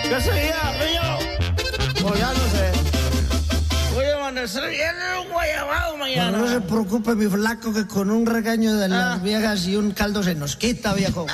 ¿Qué sería, pillo? Pues ya no sé. Oye, amanecer viene un guayabado mañana. No se preocupe, mi flaco, que con un regaño de las viejas y un caldo se nos quita, viejo.